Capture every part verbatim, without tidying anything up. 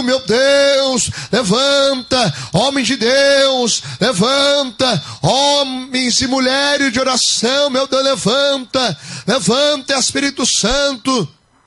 meu Deus, levanta, homens de Deus, levanta, homens e mulheres de oração, meu Deus, levanta, levanta, Espírito Santo,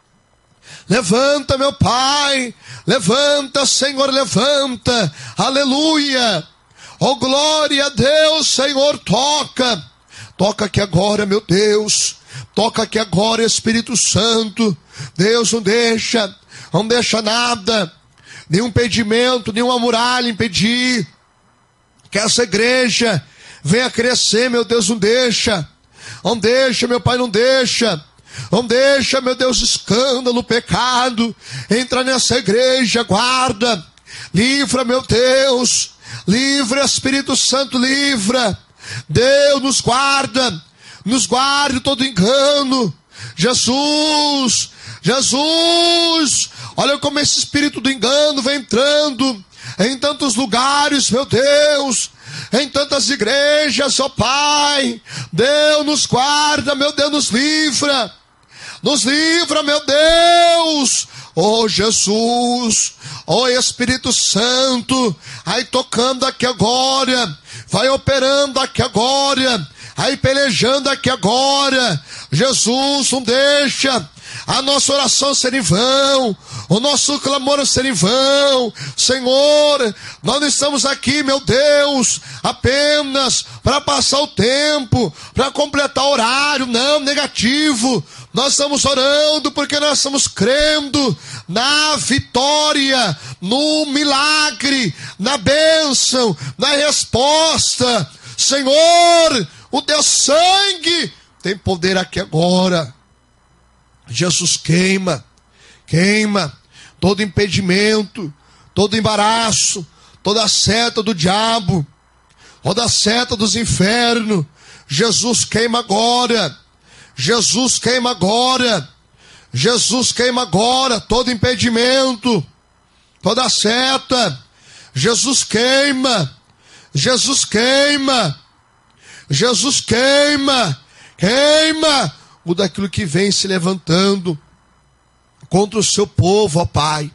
levanta, meu Pai, levanta, Senhor, levanta, aleluia, oh glória a Deus, Senhor, toca, toca aqui agora, meu Deus, toca aqui agora, Espírito Santo, Deus, não deixa, não deixa nada, nenhum impedimento, nenhuma muralha impedir que essa igreja venha crescer, meu Deus, não deixa, não deixa, meu Pai, não deixa, não deixa, meu Deus, escândalo, pecado, entra nessa igreja, guarda, livra, meu Deus, livra, Espírito Santo, livra, Deus, nos guarda, nos guarde todo engano, Jesus, Jesus, olha como esse espírito do engano vem entrando em tantos lugares, meu Deus, em tantas igrejas, ó Pai, Deus nos guarda, meu Deus, nos livra, nos livra, meu Deus, ó Jesus, ó Espírito Santo, aí tocando aqui agora, vai operando aqui agora, aí pelejando aqui agora, Jesus, não deixa a nossa oração ser em vão, o nosso clamor ser em vão, Senhor, nós não estamos aqui, meu Deus, apenas para passar o tempo, para completar o horário, não, negativo, nós estamos orando porque nós estamos crendo na vitória, no milagre, na bênção, na resposta, Senhor, o teu sangue tem poder aqui agora, Jesus, queima, queima todo impedimento, todo embaraço, toda seta do diabo, toda seta dos infernos, Jesus, queima agora, Jesus, queima agora, Jesus, queima agora todo impedimento, toda seta, Jesus, queima, Jesus, queima, Jesus, queima, queima, o daquilo que vem se levantando contra o seu povo, ó Pai.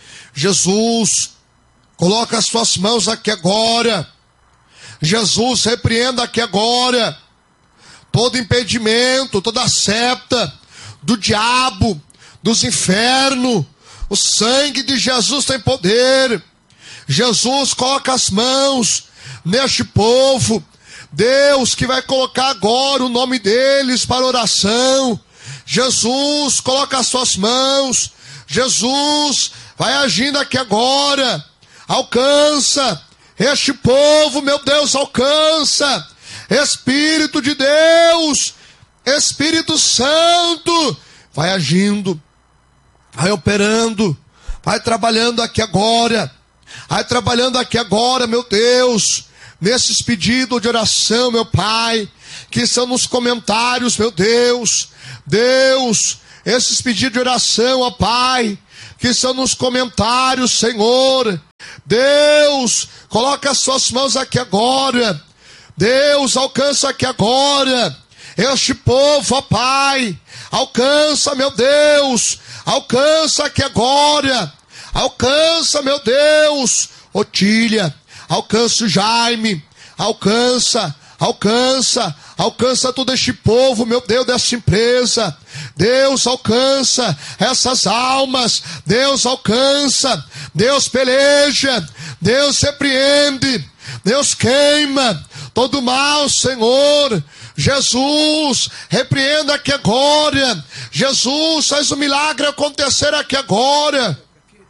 Jesus, coloca as suas mãos aqui agora. Jesus, repreenda aqui agora todo impedimento, toda seta do diabo, dos infernos. O sangue de Jesus tem poder. Jesus, coloca as mãos neste povo. Deus, que vai colocar agora o nome deles para oração. Jesus, coloca as suas mãos. Jesus, vai agindo aqui agora. Alcança este povo, meu Deus, alcança. Espírito de Deus, Espírito Santo, vai agindo, vai operando, vai trabalhando aqui agora. Vai trabalhando aqui agora, meu Deus, nesses pedidos de oração, meu Pai, que são nos comentários, meu Deus, Deus, esses pedidos de oração, ó Pai, que são nos comentários, Senhor, Deus, coloca as suas mãos aqui agora, Deus, alcança aqui agora, este povo, ó Pai, alcança, meu Deus, alcança aqui agora, alcança, meu Deus, Otília, alcança o Jaime, alcança, alcança, alcança todo este povo, meu Deus, dessa empresa. Deus, alcança essas almas. Deus, alcança. Deus, peleja. Deus, repreende. Deus, queima todo mal, Senhor. Jesus, repreenda aqui agora. Jesus, faz o milagre acontecer aqui agora.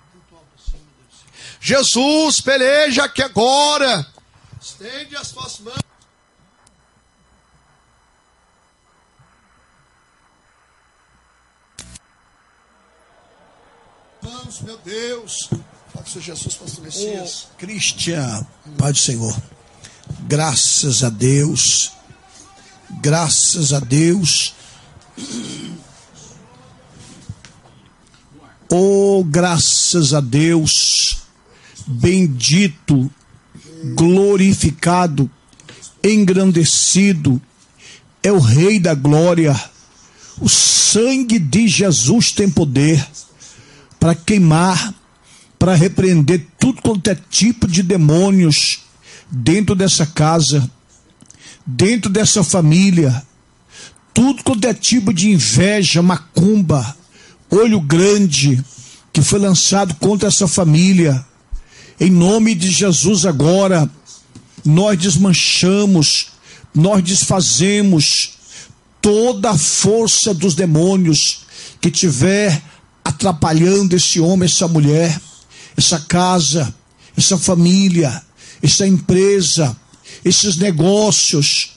Jesus, peleja aqui agora. Estende as suas mãos. Vamos, meu Deus. Pode ser Jesus, pastor Messias. Ô, Cristian, Pai do Senhor. Graças a Deus. Graças a Deus. Oh, graças a Deus. Bendito, glorificado, engrandecido é o Rei da Glória. O sangue de Jesus tem poder para queimar, para para repreender tudo quanto é tipo de demônios dentro dessa casa, dentro dessa família, tudo quanto é tipo de inveja, macumba, olho grande, que foi lançado contra essa família. Em nome de Jesus agora, nós desmanchamos, nós desfazemos toda a força dos demônios que tiver atrapalhando esse homem, essa mulher, essa casa, essa família, essa empresa, esses negócios.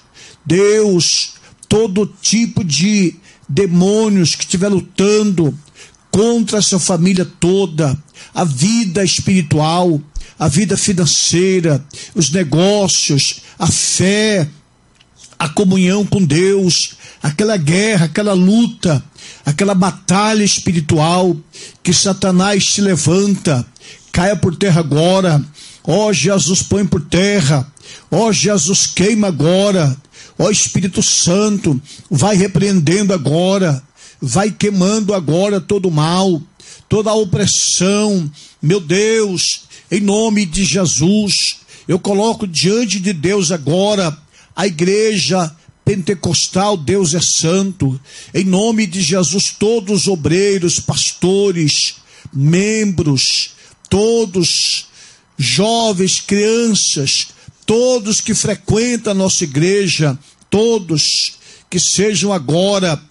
Deus, todo tipo de demônios que estiver lutando contra essa família toda, a vida espiritual, a vida financeira, os negócios, a fé, a comunhão com Deus, aquela guerra, aquela luta, aquela batalha espiritual que Satanás se levanta, caia por terra agora. Ó Jesus, põe por terra. Ó Jesus, queima agora. Ó Espírito Santo, vai repreendendo agora, vai queimando agora todo o mal, toda a opressão. Meu Deus, em nome de Jesus, eu coloco diante de Deus agora a igreja pentecostal. Deus é santo. Em nome de Jesus, todos os obreiros, pastores, membros, todos jovens, crianças, todos que frequentam a nossa igreja, todos que sejam agora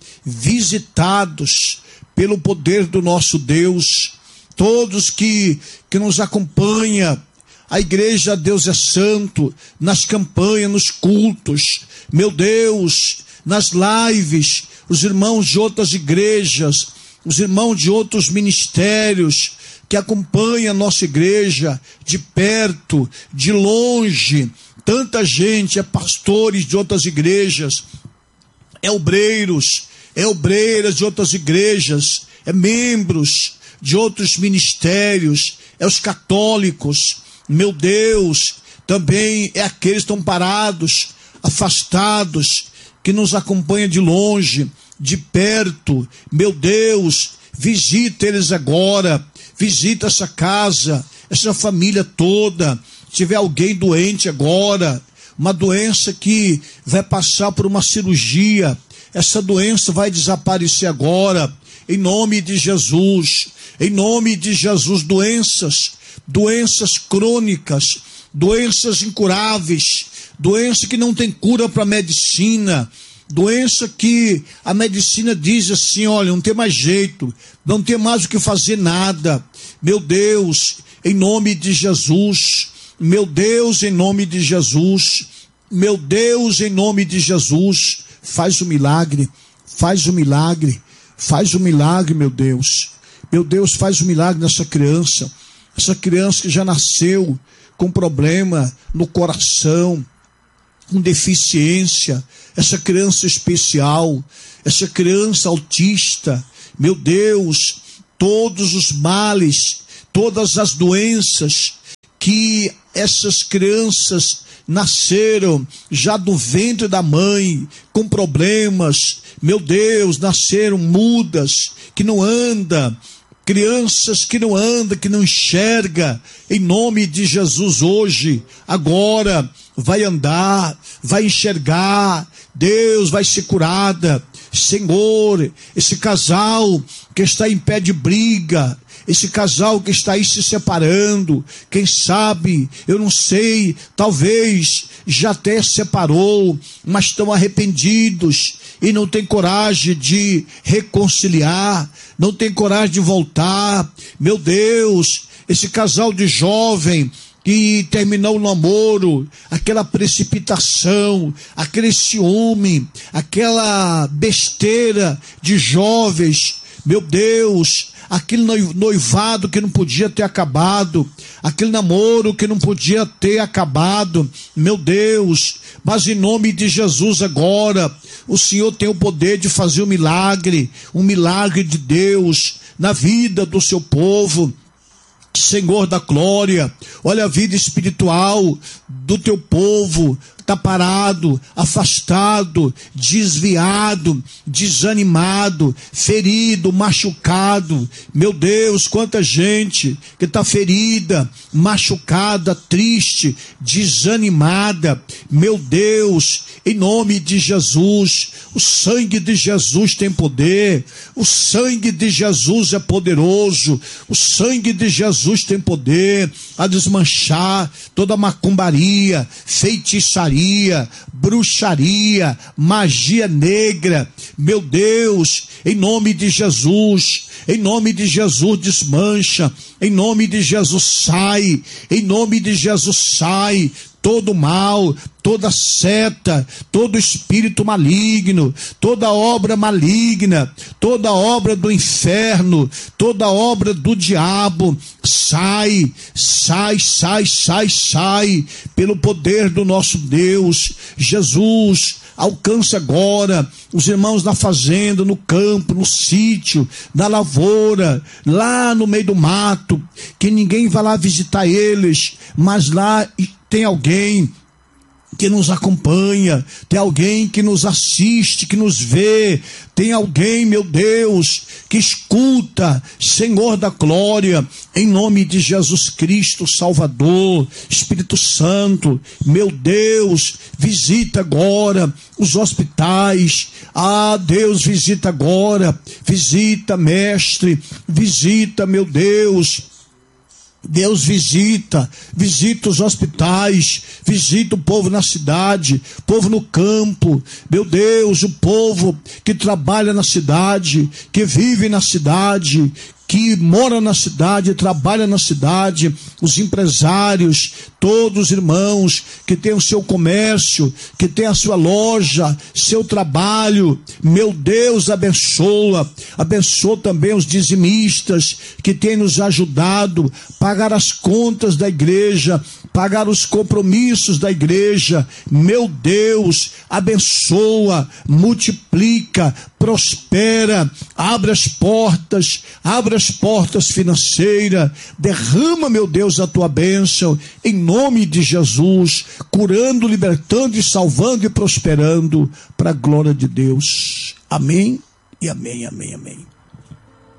visitados pelo poder do nosso Deus, todos que, que nos acompanham, a igreja Deus é santo, nas campanhas, nos cultos, meu Deus, nas lives, os irmãos de outras igrejas, os irmãos de outros ministérios, que acompanham a nossa igreja de perto, de longe, tanta gente, é pastores de outras igrejas, é obreiros, é obreiras de outras igrejas, é membros de outros ministérios, é os católicos, meu Deus, também é aqueles que estão parados, afastados, que nos acompanham de longe, de perto, meu Deus, visita eles agora, visita essa casa, essa família toda. Se tiver alguém doente agora, uma doença que vai passar por uma cirurgia, essa doença vai desaparecer agora, em nome de Jesus, em nome de Jesus. Doenças, doenças crônicas, doenças incuráveis, doença que não tem cura para a medicina, doença que a medicina diz assim, olha, não tem mais jeito, não tem mais o que fazer nada. Meu Deus, em nome de Jesus, meu Deus, em nome de Jesus, meu Deus, em nome de Jesus, faz o milagre, faz o milagre, faz o milagre, meu Deus. Meu Deus, faz o milagre nessa criança, essa criança que já nasceu com problema no coração, com deficiência, essa criança especial, essa criança autista, meu Deus, todos os males, todas as doenças que essas crianças nasceram já do ventre da mãe, com problemas, meu Deus, nasceram mudas, que não anda, crianças que não andam, que não enxerga, em nome de Jesus hoje, agora, vai andar, vai enxergar, Deus vai ser curada. Senhor, esse casal que está em pé de briga, esse casal que está aí se separando, quem sabe, eu não sei, talvez já até separou, mas estão arrependidos e não tem coragem de reconciliar, não tem coragem de voltar. Meu Deus, esse casal de jovem que terminou o namoro, aquela precipitação, aquele ciúme, aquela besteira de jovens, meu Deus, aquele noivado que não podia ter acabado, aquele namoro que não podia ter acabado, meu Deus, mas em nome de Jesus agora, o Senhor tem o poder de fazer um milagre, um milagre de Deus na vida do seu povo. Senhor da glória, olha a vida espiritual do teu povo, está parado, afastado, desviado, desanimado, ferido, machucado. Meu Deus, quanta gente que está ferida, machucada, triste, desanimada. Meu Deus, em nome de Jesus, o sangue de Jesus tem poder, o sangue de Jesus é poderoso, o sangue de Jesus tem poder a desmanchar toda macumbaria, feitiçaria, bruxaria, magia negra. Meu Deus, em nome de Jesus, em nome de Jesus desmancha, em nome de Jesus sai, em nome de Jesus sai todo mal, toda seta, todo espírito maligno, toda obra maligna, toda obra do inferno, toda obra do diabo, sai, sai, sai, sai, sai, pelo poder do nosso Deus. Jesus, alcança agora os irmãos na fazenda, no campo, no sítio, na lavoura, lá no meio do mato, que ninguém vai lá visitar eles, mas lá tem alguém que nos acompanha, tem alguém que nos assiste, que nos vê, tem alguém, meu Deus, que escuta, Senhor da glória, em nome de Jesus Cristo, Salvador, Espírito Santo, meu Deus, visita agora os hospitais, ah Deus, visita agora, visita, mestre, visita, meu Deus, Deus visita, visita os hospitais, visita o povo na cidade, povo no campo, meu Deus, o povo que trabalha na cidade, que vive na cidade, que mora na cidade, trabalha na cidade, os empresários, todos os irmãos que têm o seu comércio, que têm a sua loja, seu trabalho, meu Deus, abençoa, abençoa também os dizimistas que têm nos ajudado a pagar as contas da igreja, pagar os compromissos da igreja. Meu Deus, abençoa, multiplica, prospera, abre as portas, abre as portas financeiras, derrama, meu Deus, a tua bênção, em nome de Jesus, curando, libertando e salvando e prosperando, para a glória de Deus. Amém e amém, amém, amém.